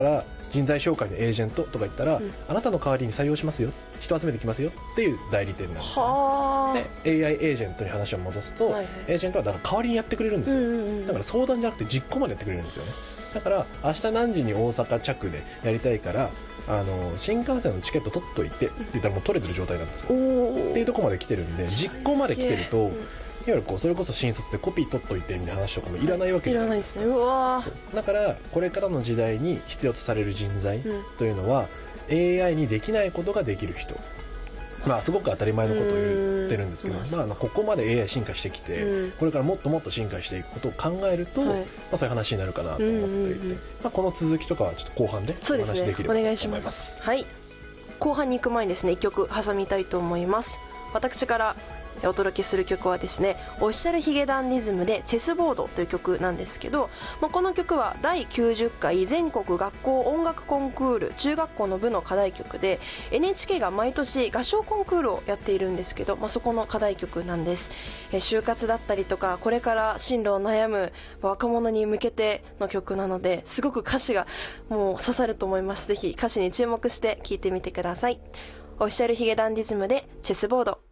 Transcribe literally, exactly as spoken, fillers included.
から人材紹介のエージェントとか言ったら、うん、あなたの代わりに採用しますよ、人集めてきますよっていう代理店なんですよ、ね、で エーアイ エージェントに話を戻すと、はいはい、エージェントはだから代わりにやってくれるんですよ、うんうんうん、だから相談じゃなくて実行までやってくれるんですよね。だから明日何時に大阪着でやりたいからあの新幹線のチケット取っといてって言ったらもう取れてる状態なんですよっていうところまで来てるんで、実行まで来てると、うん、いわゆるこうそれこそ新卒でコピー取っといてみたいな話とかもいらないわけじゃないですか。いらないですね。うわー。だからこれからの時代に必要とされる人材というのは、うん、エーアイ にできないことができる人、まあすごく当たり前のことを言ってるんですけど、まあ、まあここまで エーアイ 進化してきて、うん、これからもっともっと進化していくことを考えると、はい、まあ、そういう話になるかなと思っていて、うんうんうん、まあ、この続きとかはちょっと後半でお話できればと思います。そうですね、お願いします。はい、後半に行く前にですね、いっきょく挟みたいと思います。私からお届けする曲はですね、オフィシャルヒゲダンディズムでチェスボードという曲なんですけど、まあ、この曲はだいきゅうじゅっかい全国学校音楽コンクール中学校の部の課題曲で エヌエイチケー が毎年合唱コンクールをやっているんですけど、まあ、そこの課題曲なんです。え就活だったりとかこれから進路を悩む若者に向けての曲なので、すごく歌詞がもう刺さると思います。ぜひ歌詞に注目して聴いてみてください。オフィシャルヒゲダンディズムでチェスボード。